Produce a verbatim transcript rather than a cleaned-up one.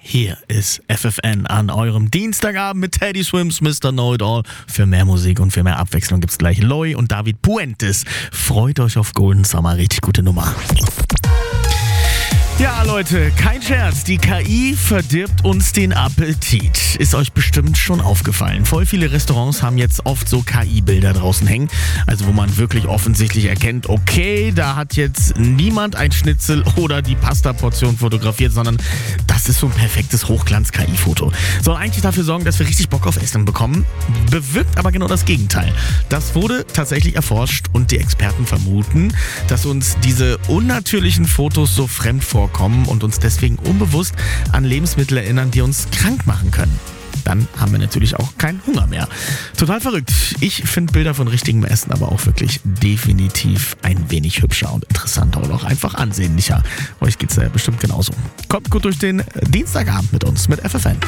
Hier ist F F N an eurem Dienstagabend mit Teddy Swims, Mister Know-It-All. Für mehr Musik und für mehr Abwechslung gibt's gleich Loi und David Puentes. Freut euch auf Golden Summer, richtig gute Nummer. Ja, Leute, kein Scherz, die K I verdirbt uns den Appetit. Ist euch bestimmt schon aufgefallen. Voll viele Restaurants haben jetzt oft so K I-Bilder draußen hängen. Also wo man wirklich offensichtlich erkennt, okay, da hat jetzt niemand ein Schnitzel oder die Pasta-Portion fotografiert, sondern das ist so ein perfektes Hochglanz-K I-Foto. Soll eigentlich dafür sorgen, dass wir richtig Bock auf Essen bekommen, bewirkt aber genau das Gegenteil. Das wurde tatsächlich erforscht und die Experten vermuten, dass uns diese unnatürlichen Fotos so fremd vorkommen und uns deswegen unbewusst an Lebensmittel erinnern, die uns krank machen können. Dann haben wir natürlich auch keinen Hunger mehr. Total verrückt. Ich finde Bilder von richtigem Essen aber auch wirklich definitiv ein wenig hübscher und interessanter und auch einfach ansehnlicher. Euch geht's ja bestimmt genauso. Kommt gut durch den Dienstagabend mit uns, mit F F N.